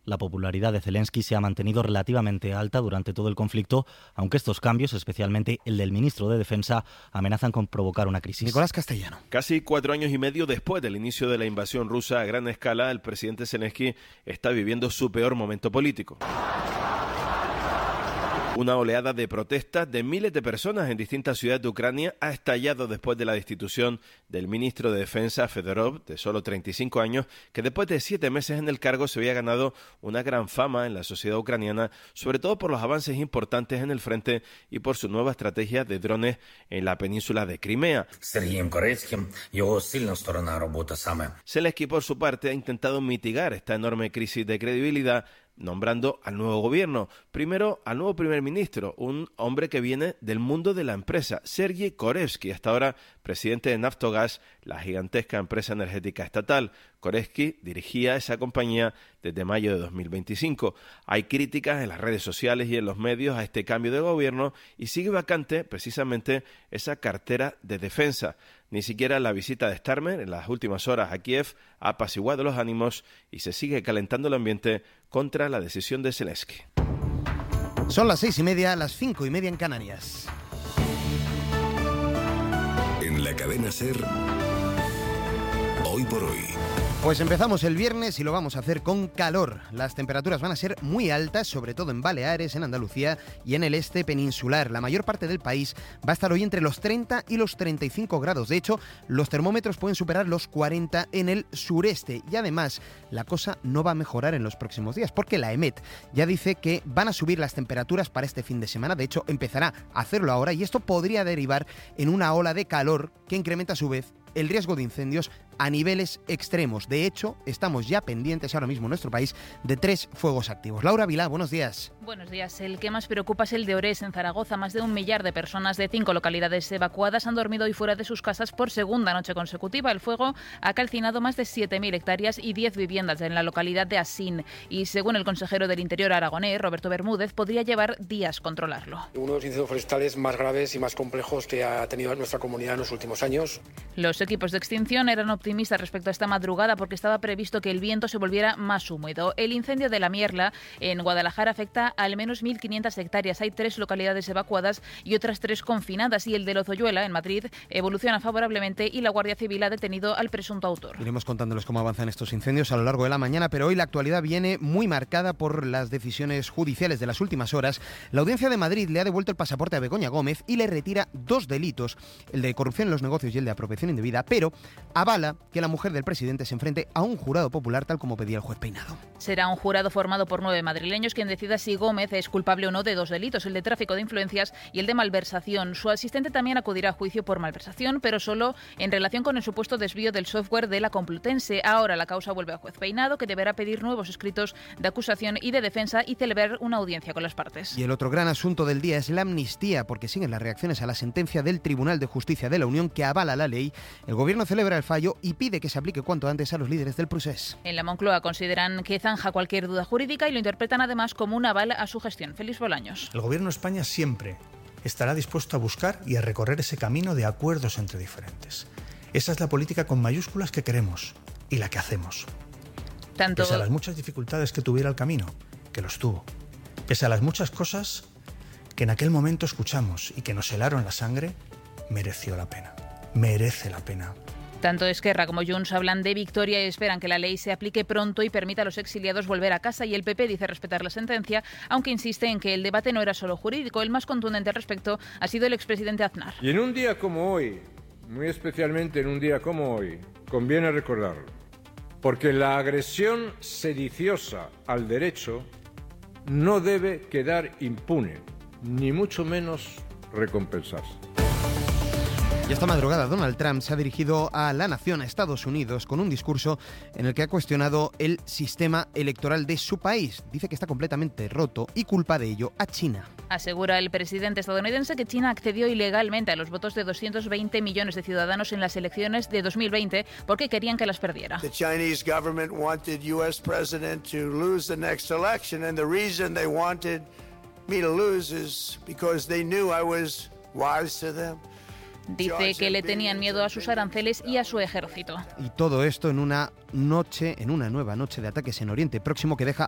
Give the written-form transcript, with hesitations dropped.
La popularidad de Zelensky se ha mantenido relativamente alta durante todo el conflicto, aunque estos cambios, especialmente el del ministro de Defensa, amenazan con provocar una crisis. Nicolás Castellano. Casi 4 años y medio después del inicio de la invasión rusa a gran escala, el presidente Zelensky está viviendo su peor momento político. Una oleada de protestas de miles de personas en distintas ciudades de Ucrania ha estallado después de la destitución del ministro de Defensa, Fedorov, de solo 35 años, que después de 7 meses en el cargo se había ganado una gran fama en la sociedad ucraniana, sobre todo por los avances importantes en el frente y por su nueva estrategia de drones en la península de Crimea. Zelensky, por su parte, ha intentado mitigar esta enorme crisis de credibilidad nombrando al nuevo gobierno. Primero, al nuevo primer ministro, un hombre que viene del mundo de la empresa, Sergei Korevsky, hasta ahora presidente de Naftogaz, la gigantesca empresa energética estatal. Korevsky dirigía esa compañía desde mayo de 2025. Hay críticas en las redes sociales y en los medios a este cambio de gobierno y sigue vacante precisamente esa cartera de defensa. Ni siquiera la visita de Starmer en las últimas horas a Kiev ha apaciguado los ánimos y se sigue calentando el ambiente contra la decisión de Zelensky. Son las 6:30, las 5:30 en Canarias. En la cadena SER, Hoy por Hoy. Pues empezamos el viernes y lo vamos a hacer con calor. Las temperaturas van a ser muy altas, sobre todo en Baleares, en Andalucía y en el este peninsular. La mayor parte del país va a estar hoy entre los 30 y los 35 grados. De hecho, los termómetros pueden superar los 40 en el sureste. Y además, la cosa no va a mejorar en los próximos días, porque la EMET ya dice que van a subir las temperaturas para este fin de semana. De hecho, empezará a hacerlo ahora y esto podría derivar en una ola de calor que incrementa a su vez el riesgo de incendios a niveles extremos. De hecho, estamos ya pendientes ahora mismo en nuestro país de 3 fuegos activos. Laura Vilá, buenos días. Buenos días. El que más preocupa es el de Orés, en Zaragoza. Más de 1 millar de personas de 5 localidades evacuadas han dormido hoy fuera de sus casas por segunda noche consecutiva. El fuego ha calcinado más de 7.000 hectáreas y 10 viviendas en la localidad de Asín. Y según el consejero del Interior aragonés, Roberto Bermúdez, podría llevar días controlarlo. Uno de los incendios forestales más graves y más complejos que ha tenido nuestra comunidad en los últimos años. Los equipos de extinción eran optimistas respecto a esta madrugada porque estaba previsto que el viento se volviera más húmedo. El incendio de la Mierla en Guadalajara afecta a al menos 1.500 hectáreas. Hay 3 localidades evacuadas y otras 3 confinadas. Y el de Lozoyuela, en Madrid, evoluciona favorablemente y la Guardia Civil ha detenido al presunto autor. Iremos contándoles cómo avanzan estos incendios a lo largo de la mañana, pero hoy la actualidad viene muy marcada por las decisiones judiciales de las últimas horas. La Audiencia de Madrid le ha devuelto el pasaporte a Begoña Gómez y le retira 2 delitos, el de corrupción en los negocios y el de apropiación indebida, pero avala que la mujer del presidente se enfrente a un jurado popular tal como pedía el juez Peinado. Será un jurado formado por 9 madrileños quien decida si Gómez es culpable o no de 2 delitos, el de tráfico de influencias y el de malversación. Su asistente también acudirá a juicio por malversación, pero solo en relación con el supuesto desvío del software de la Complutense. Ahora la causa vuelve a juez Peinado, que deberá pedir nuevos escritos de acusación y de defensa y celebrar una audiencia con las partes. Y el otro gran asunto del día es la amnistía, porque siguen las reacciones a la sentencia del Tribunal de Justicia de la Unión que avala la ley. El Gobierno celebra el fallo y pide que se aplique cuanto antes a los líderes del procés. En la Moncloa consideran que zanja cualquier duda jurídica y lo interpretan además como un aval a su gestión. Félix Bolaños. El Gobierno de España siempre estará dispuesto a buscar y a recorrer ese camino de acuerdos entre diferentes. Esa es la política con mayúsculas que queremos y la que hacemos. Pese a las muchas dificultades que tuviera el camino, que los tuvo, pese a las muchas cosas que en aquel momento escuchamos y que nos helaron la sangre, mereció la pena. Merece la pena. Tanto Esquerra como Junts hablan de victoria y esperan que la ley se aplique pronto y permita a los exiliados volver a casa, y el PP dice respetar la sentencia, aunque insiste en que el debate no era solo jurídico. El más contundente al respecto ha sido el expresidente Aznar. Y en un día como hoy, muy especialmente en un día como hoy, conviene recordarlo, porque la agresión sediciosa al derecho no debe quedar impune, ni mucho menos recompensarse. Y esta madrugada Donald Trump se ha dirigido a la nación, a Estados Unidos, con un discurso en el que ha cuestionado el sistema electoral de su país. Dice que está completamente roto y culpa de ello a China. Asegura el presidente estadounidense que China accedió ilegalmente a los votos de 220 millones de ciudadanos en las elecciones de 2020 porque querían que las perdiera. The Chinese government wanted US president to lose the next election, and the reason they wanted me to lose is because they knew I was wise to them. Dice que le tenían miedo a sus aranceles y a su ejército. Y todo esto en una nueva noche de ataques en Oriente Próximo que deja